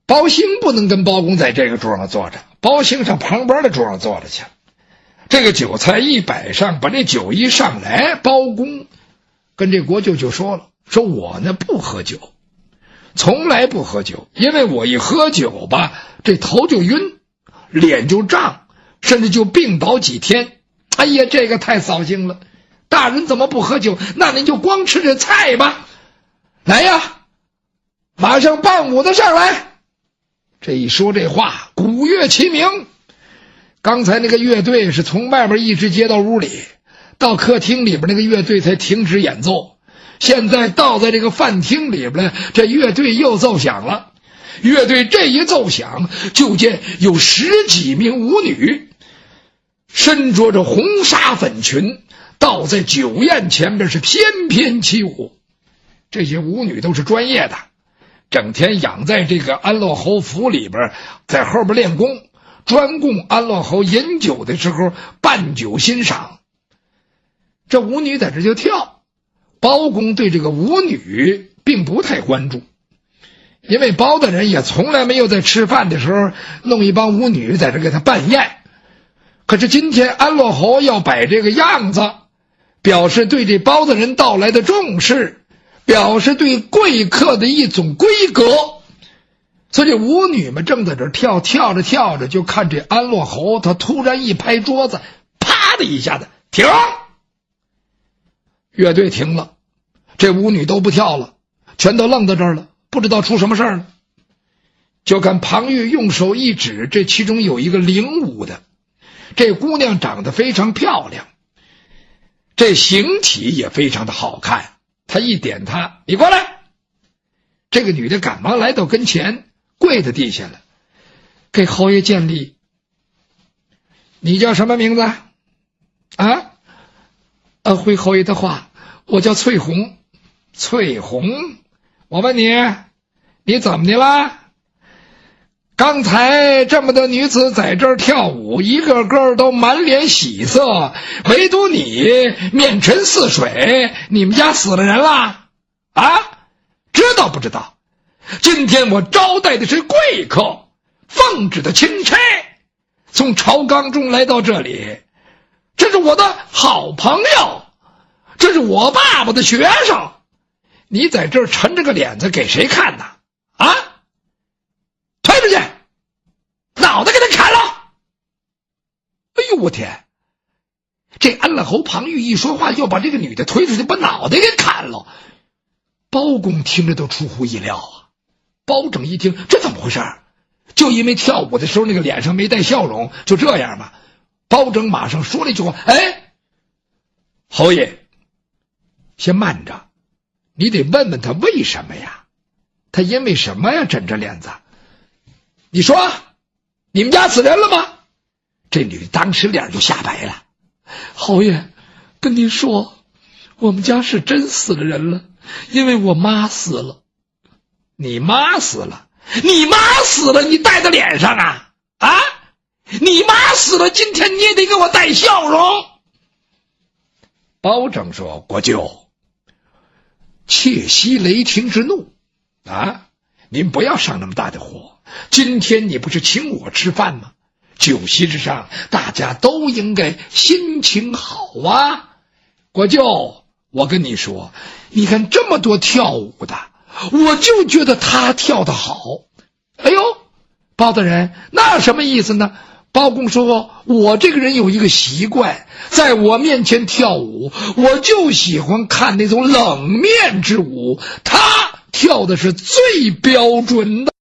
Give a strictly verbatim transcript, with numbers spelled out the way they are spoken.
包兴不能跟包公在这个桌上坐着，包兴上旁边的桌上坐着去。这个酒菜一摆上，把这酒一上来，包公跟这国舅就说了，说我呢不喝酒，从来不喝酒，因为我一喝酒吧，这头就晕，脸就胀，甚至就病倒几天。哎呀，这个太扫兴了，大人怎么不喝酒？那您就光吃这菜吧。来呀，马上伴舞的上来。这一说这话，鼓乐齐鸣。刚才那个乐队是从外边一直接到屋里，到客厅里边那个乐队才停止演奏。现在到在这个饭厅里边，这乐队又奏响了。乐队这一奏响，就见有十几名舞女，身着着红纱粉裙，倒在酒宴前边是翩翩起舞。这些舞女都是专业的，整天养在这个安乐侯府里边，在后边练功，专供安乐侯饮酒的时候伴酒欣赏。这舞女在这就跳，包公对这个舞女并不太关注，因为包大人也从来没有在吃饭的时候弄一帮舞女在这给他办宴。可是今天安乐侯要摆这个样子，表示对这包大人到来的重视，表示对贵客的一种规格。所以这舞女们正在这跳，跳着跳着就看这安乐侯他突然一拍桌子，啪的一下子停，乐队停了，这舞女都不跳了，全都愣在这儿了，不知道出什么事儿了。就看庞玉用手一指，这其中有一个领舞的，这姑娘长得非常漂亮，这形体也非常的好看。他一点她，你过来。这个女的赶忙来到跟前，跪在地下了，给侯爷见礼。你叫什么名字啊？呃，回侯爷的话，我叫翠红。翠红，我问你，你怎么的啦？刚才这么多女子在这儿跳舞，一个个都满脸喜色，唯独你面沉似水，你们家死了人啦？啊，知道不知道？今天我招待的是贵客，奉旨的钦差，从朝纲中来到这里，这是我的好朋友，这是我爸爸的学生，你在这儿沉着个脸子给谁看呢？啊，推出去，脑袋给他砍了！哎呦我天，这安乐侯庞玉一说话要把这个女的推出去，把脑袋给砍了。包公听着都出乎意料啊。包拯一听，这怎么回事？就因为跳舞的时候那个脸上没带笑容，就这样吧。包拯马上说了一句话，哎，侯爷先慢着，你得问问他为什么呀？他因为什么呀枕着脸子？你说你们家死人了吗？这女的当时脸就吓白了。侯爷，跟您说，我们家是真死了人了，因为我妈死了。你妈死了？你妈死了你带到脸上啊？啊，你妈死了，今天你也得给我带笑容。包拯说，国舅，切息雷霆之怒啊，您不要上那么大的火。今天你不是请我吃饭吗？酒席之上大家都应该心情好啊。国舅，我跟你说，你看这么多跳舞的，我就觉得他跳得好。哎呦，包大人，那什么意思呢？包公说，我这个人有一个习惯，在我面前跳舞，我就喜欢看那种冷面之舞，他跳的是最标准的。